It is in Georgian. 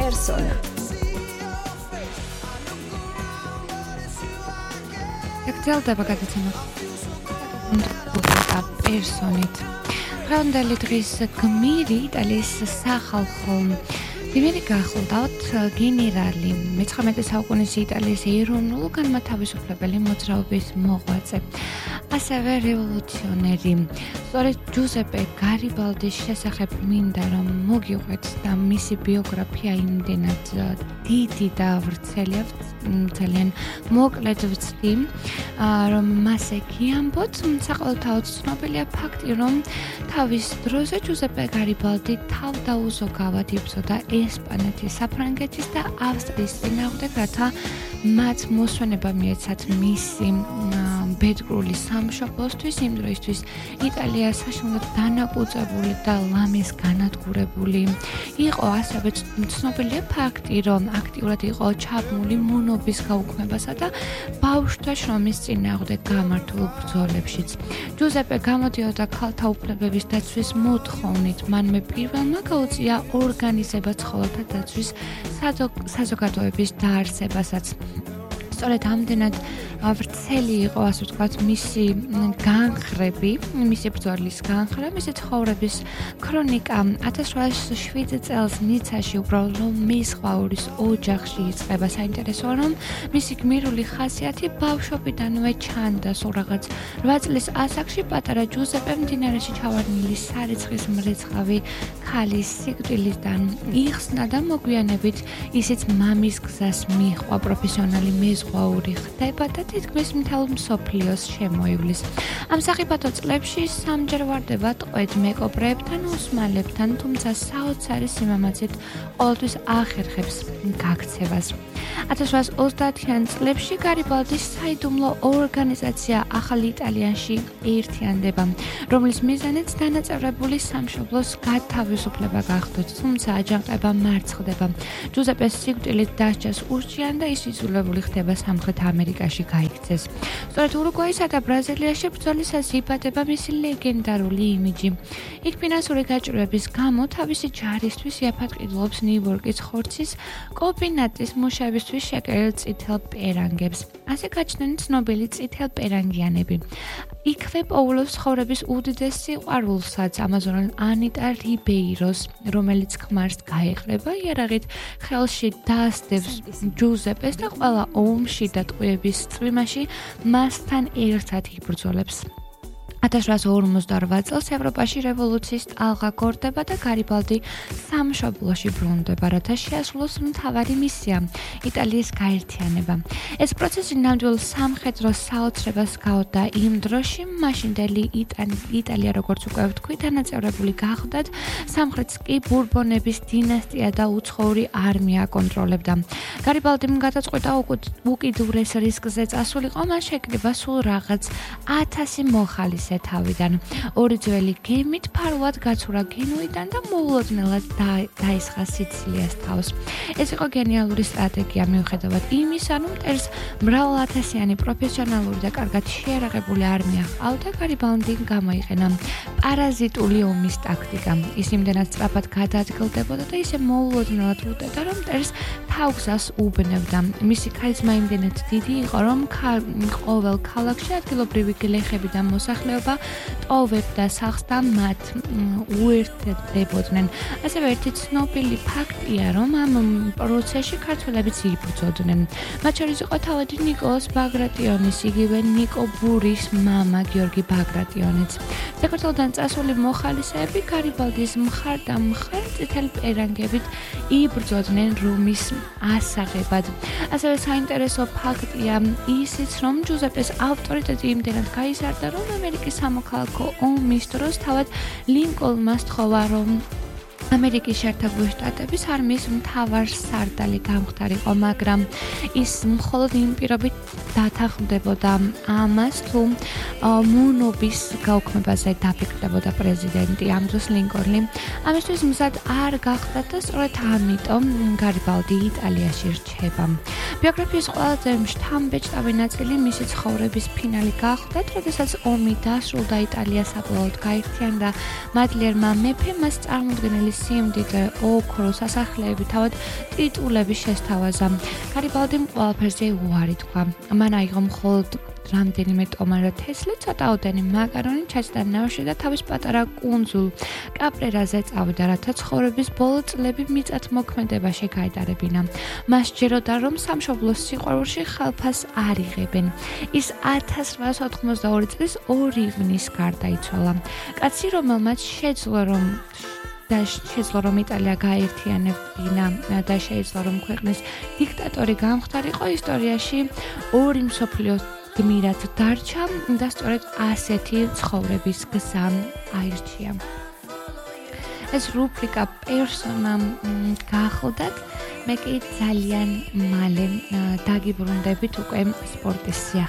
პერსონა. გრძელდება გადაცემა პერსონით. დღევანდელი დღის გმირი იტალიის სახალხო გმირი გახლდათ გენერალი 19 საუკუნის იტალიის ეროვნულ განმათავისუფლებელი მოძრაობის მოღვაწე, ასევე რევოლუციონერი. სწორედ ჯუზეპე გარიბალდის შესახებ მინდა რომ მოგიყვეთ და მისი ბიოგრაფია იმდენად დიდი და ვრცელია, ძალიან მოკლედ ვცდი, რომ მასე გიამბოთ. საყოველთაოდ ცნობილია ფაქტი, რომ თავის დროზე ჯუზეპე გარიბალდი თავდაუზოგავად იბრძოდა ესპანეთის, საფრანგეთის და ავსტრიის წინააღმდეგ, რათა მათ მოსვენება მიეცათ მისი ბედგრული სამშობლოსთვის. იმ დროისთვის იტალია საშინლად დანაკვწებული და ლამის განადგურებული იყო. ასევე ცნობილია ფაქტი, რომ აქტიურად იყო ჩაბმული მონობის გაუქმებასა და ბავშვთა შრომის წინააღმდეგ გამართულ ბრძოლებშიც. ჯუზეპე გამოდიოდა ქალთა უფლებების დაცვის მოთხოვნით. მანვე პირველმა გაუწია ორგანიზება ცხოველთა დაცვის საზოგადოების დაარსებასაც. სწორედ ამდენად ვრცელი იყო, ასე ვთქვათ, მისი განხრები, მისი ბრძოლის განხრა, მისი ცხოვრების ქრონიკა 1807 წელს ნიცაში უბრალოდ მეზღვაურის ოჯახში იწყება. საინტერესოა, რომ მისი გმირული ხასიათი ბავშვობიდანვე ჩანდა. სულ რაღაც 8 წლის ასაკში პატარა ჯუზეპე მდინარეში ჩავარდნილი სარიცხის მრეცხავი ქალის სიკვდილიდან იხსნა და მოგვიანებით ისიც მამის გზას მიჰყვა. პროფესიონალი მეზღვაური ხდება და თითქმის მთელ მსოფლიოს შემოივლის. ამ სახიფათო წლებში სამჯერ ვარდება ტყვედ მეკობრეებთან, ოსმალებთან, თუმცა საოცარი სიმამაცით ყოველთვის ახერხებს გაქცევას. 1830-იან წლებში გარიბალდის საიდუმლო ორგანიზაცია ახალ იტალიაში ერთიანდება, რომლის მიზანიც დანაწევრებული სამშობლოს გათავისუფლება გახდოთ, თუმცა აჯანყება მარცხდება. ჯუზეპეს სიკვდილით დასჯას ურჩიან და ის იძულებული ხდება სამხრეთ ამერიკაში გაიქცეს. სწორედ ურუგვაისა და ბრაზილიაში ბრძოლისას იბადება მისი ლეგენდარული იმიჯი. იქ ფინანსური გაჭირვების გამო თავისი ჯარისთვის იაფად ყიდულობს ნიუ-იორკის ხორცის კომბინატის მუშაებისთვის შეკერილ წითელ პერანგებს. ასე გაჩნდნენ ცნობილი წითელპერანგიანები. იქვე პოულობს ცხოვრების უდიდეს სიყვარულსაც, ამაზონელ ანიტა რიბეიროს, რომელიც ქმარს გაეყრება იარაღით, ხელში დაასდევს ჯუზეპეს და ყველა ომში და ტყვეების წვიმაში მასთან ერთად იბრძოლებს. 1858 წელს ევროპაში რევოლუციის ტალღა გორდება და გარიბალდი სამშობლოში ბრუნდება, რათა შეასრულოს მთავარი მისია იტალიის გაერთიანება. ეს პროცესი ნამდვილ სამხედრო საოცრებას გაუდგა იმ დროში, მაშინდელი იტალია, როგორც უკვე ვთქვი, დანაწევრებული გახდათ, სამხრეთს კი ბურბონების დინასტია და უცხოური არმია აკონტროლებდა. გარიბალდიმ გადაწყვიტა უკიდურეს რისკზე წასულიყო, მან შეკრიბა სულ რაღაც 1000 მოხალის თავიდან. ორი ძველი გემით ფარულად გაცურა გენუიდან და მოულოდნელად დაისხა სიცილიას თავს. ეს იყო გენიალური სტრატეგია მიუხედავად იმისა, რომ მტერს მრავალათასიანი პროფესიონალური და კარგად შეიარაღებული არმია ჰყავდა, გარიბალდიმ გამოიყენა პარაზიტული ომის ტაქტიკა. ის იმდენად სწრაფად გადაადგილდებოდა და ისე მოულოდნელად უტედა, რომ მტერს თავგზას უბნევდა. მისი ქარიზმა იმდენად დიდი იყო, რომ ყოველ ქალაქში ადგილობრივი გლეხები და მოსახლეობა ტოვებდა სახლს და მათ უერთდებოდნენ. ასევე ერთი ცნობილი ფაქტია, რომ ამ პროცესში ქართველებიც იბრძოდნენ. მათ შორის იყო თავადი ნიკოლოზ ბაგრატიონის, იგივე ნიკო ბურის მამა გიორგი ბაგრატიონიც. საქართველოდან წასული მოხალისეები გარიბალდის მხარ და მხარ წითელპერანგებით იბრძოდნენ რომის ასაღებად. ასევე საინტერესო ფაქტია ისიც, რომ ჯუზეპეს ავტორიტეტი იმდენად გაიზარდა, რომ ამერიკის სამოქალაქო ომის დროს თავად ლინკოლნმა სთხოვა, რომ ამერიკის შეერთებული შტატების არმიის მთავარსარდალი გამختارიყო, მაგრამ ის მხოლოდ იმ პირობით დათანხმდებოდა ამას, თუ მონობის გაუქმებაზე დაფიქრდებოდა პრეზიდენტი ამ დროს ლინკოლნი. ამისთვის მზად არ გახდა და სწორედ ამიტომ გარიბალდი იტალიაში რჩება. ბიოგრაფიის ყველაზე შთამბეჭდავი ნაწილი მისი ცხოვრების ფინალი გახდათ, როდესაც ომი დასრულდა, იტალია საბოლოოდ გაერთიანდა, მადლიერმა მეფემ მას წარმოუდგენელი სიმდიდრე, ოქრო, სასახლეები, თავად ტიტულები შესთავაზა. გარიბალდიმ ყველაფერზე უარი თქვა. მან აიღო მხოლოდ რამდენიმე ტომარა თესლი, ცოტაოდენი მაკარონი, ჩაჯდა ნავში და თავის პატარა კუნძულ კაპრერაზე წავიდა, რათა ცხოვრების ბოლო წლები მიწათმოქმედებაში გაეტარებინა. მას სჯეროდა, რომ სამშობლოს სიყვარულში ხელფას არ იღებენ. ის 1882 წლის 2 ივნისს გარდაიცვალა. კაცი, რომელმაც შეძლო რომ იტალია გაერთიანებინა და შეეძლო რომ ქვეყნის დიქტატორი გამხდარიყო, ისტორიაში 2 მსოფლიო გმირად დარჩა და სწორედ ასეთი ცხოვრების გზა აირჩია. ეს რუბრიკა პერსონამ გახლდათ, მე კი ძალიან მალე დაგიბრუნდებით უკვე სპორტის სიახლოვეს.